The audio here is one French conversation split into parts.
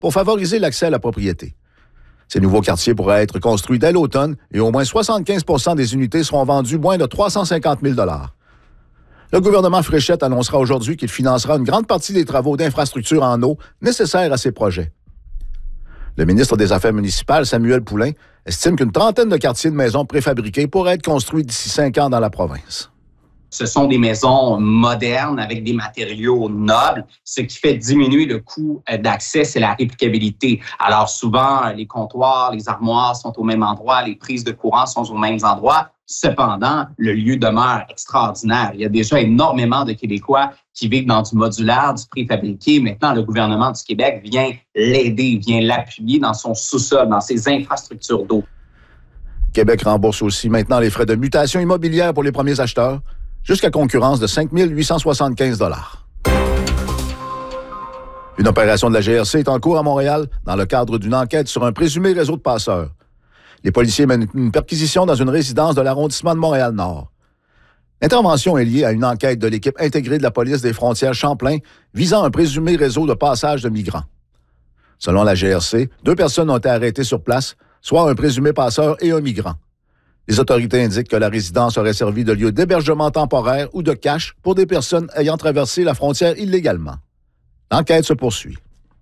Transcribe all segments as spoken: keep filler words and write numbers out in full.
pour favoriser l'accès à la propriété. Ces nouveaux quartiers pourraient être construits dès l'automne et au moins soixante-quinze pour cent des unités seront vendues moins de trois cent cinquante mille dollars. Le gouvernement Fréchette annoncera aujourd'hui qu'il financera une grande partie des travaux d'infrastructure en eau nécessaires à ces projets. Le ministre des Affaires municipales, Samuel Poulin, estime qu'une trentaine de quartiers de maisons préfabriquées pourraient être construits d'ici cinq ans dans la province. Ce sont des maisons modernes avec des matériaux nobles. Ce qui fait diminuer le coût d'accès, c'est la réplicabilité. Alors souvent, les comptoirs, les armoires sont au même endroit, les prises de courant sont aux mêmes endroits. Cependant, le lieu demeure extraordinaire. Il y a déjà énormément de Québécois qui vivent dans du modulaire, du préfabriqué. Maintenant, le gouvernement du Québec vient l'aider, vient l'appuyer dans son sous-sol, dans ses infrastructures d'eau. Québec rembourse aussi maintenant les frais de mutation immobilière pour les premiers acheteurs, jusqu'à concurrence de cinq mille huit cent soixante-quinze dollars. Une opération de la G R C est en cours à Montréal dans le cadre d'une enquête sur un présumé réseau de passeurs. Les policiers mènent une perquisition dans une résidence de l'arrondissement de Montréal-Nord. L'intervention est liée à une enquête de l'équipe intégrée de la police des frontières Champlain visant un présumé réseau de passage de migrants. Selon la G R C, deux personnes ont été arrêtées sur place, soit un présumé passeur et un migrant. Les autorités indiquent que la résidence aurait servi de lieu d'hébergement temporaire ou de cache pour des personnes ayant traversé la frontière illégalement. L'enquête se poursuit.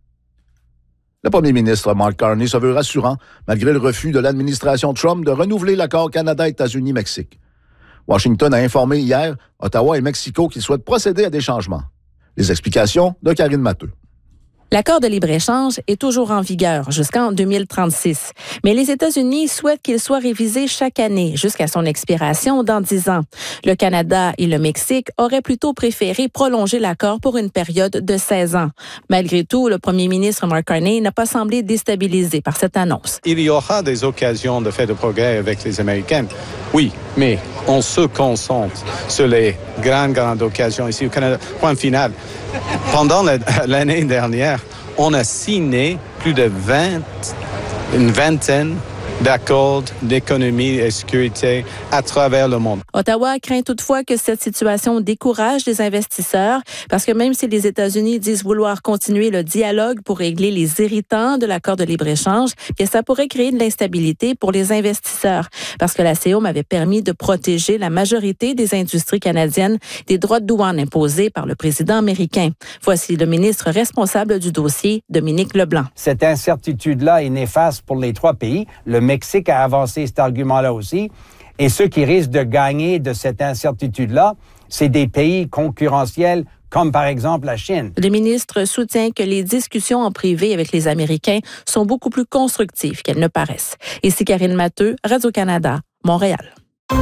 Le premier ministre Mark Carney se veut rassurant, malgré le refus de l'administration Trump de renouveler l'accord Canada-États-Unis-Mexique. Washington a informé hier Ottawa et Mexico qu'ils souhaitent procéder à des changements. Les explications de Karine Matteux. L'accord de libre-échange est toujours en vigueur jusqu'en deux mille trente-six. Mais les États-Unis souhaitent qu'il soit révisé chaque année jusqu'à son expiration dans dix ans. Le Canada et le Mexique auraient plutôt préféré prolonger l'accord pour une période de seize ans. Malgré tout, le premier ministre Mark Carney n'a pas semblé déstabilisé par cette annonce. Il y aura des occasions de faire de progrès avec les Américains. Oui, mais on se concentre sur les grandes, grandes occasions ici au Canada. Point final. Pendant l'année dernière, on a signé plus de vingt, une vingtaine d'accords d'économie et de sécurité à travers le monde. Ottawa craint toutefois que cette situation décourage les investisseurs parce que même si les États-Unis disent vouloir continuer le dialogue pour régler les irritants de l'accord de libre-échange, bien ça pourrait créer de l'instabilité pour les investisseurs parce que la C O M avait permis de protéger la majorité des industries canadiennes des droits de douane imposés par le président américain. Voici le ministre responsable du dossier, Dominique Leblanc. Cette incertitude-là est néfaste pour les trois pays. Le Mexique a avancé cet argument-là aussi. Et ceux qui risquent de gagner de cette incertitude-là, c'est des pays concurrentiels comme par exemple la Chine. Le ministre soutient que les discussions en privé avec les Américains sont beaucoup plus constructives qu'elles ne paraissent. Ici Karine Matteux, Radio-Canada, Montréal.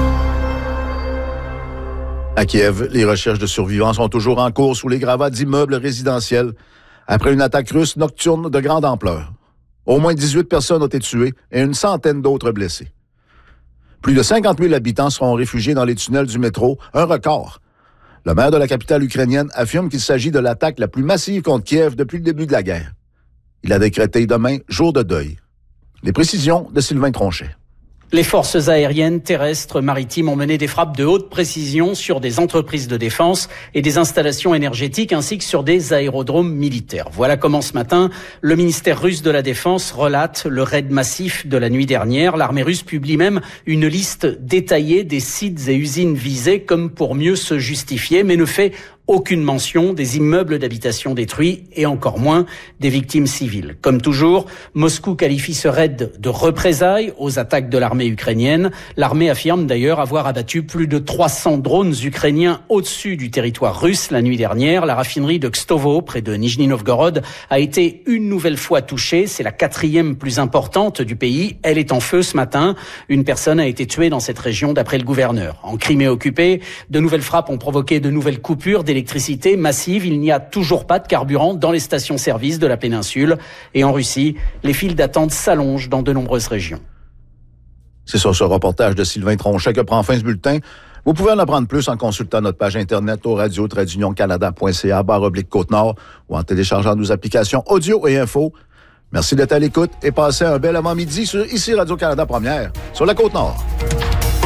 À Kiev, les recherches de survivants sont toujours en cours sous les gravats d'immeubles résidentiels après une attaque russe nocturne de grande ampleur. Au moins dix-huit personnes ont été tuées et une centaine d'autres blessées. Plus de cinquante mille habitants seront réfugiés dans les tunnels du métro, un record. Le maire de la capitale ukrainienne affirme qu'il s'agit de l'attaque la plus massive contre Kiev depuis le début de la guerre. Il a décrété demain jour de deuil. Les précisions de Sylvain Tronchet. Les forces aériennes, terrestres, maritimes ont mené des frappes de haute précision sur des entreprises de défense et des installations énergétiques ainsi que sur des aérodromes militaires. Voilà comment ce matin, le ministère russe de la Défense relate le raid massif de la nuit dernière. L'armée russe publie même une liste détaillée des sites et usines visés comme pour mieux se justifier, mais ne fait aucune mention des immeubles d'habitation détruits et encore moins des victimes civiles. Comme toujours, Moscou qualifie ce raid de représailles aux attaques de l'armée ukrainienne. L'armée affirme d'ailleurs avoir abattu plus de trois cents drones ukrainiens au-dessus du territoire russe la nuit dernière. La raffinerie de Kstovo, près de Nijni Novgorod, a été une nouvelle fois touchée. C'est la quatrième plus importante du pays. Elle est en feu ce matin. Une personne a été tuée dans cette région d'après le gouverneur. En Crimée occupée, de nouvelles frappes ont provoqué de nouvelles coupures d'électricité massive. Il n'y a toujours pas de carburant dans les stations-service de la péninsule. Et en Russie, les files d'attente s'allongent dans de nombreuses régions. C'est sur ce reportage de Sylvain Tronchet que prend fin ce bulletin. Vous pouvez en apprendre plus en consultant notre page Internet au radio tiret union canada point c a barre oblique Côte-Nord ou en téléchargeant nos applications audio et info. Merci d'être à l'écoute et passez un bel avant-midi sur ici Radio-Canada Première sur la Côte-Nord.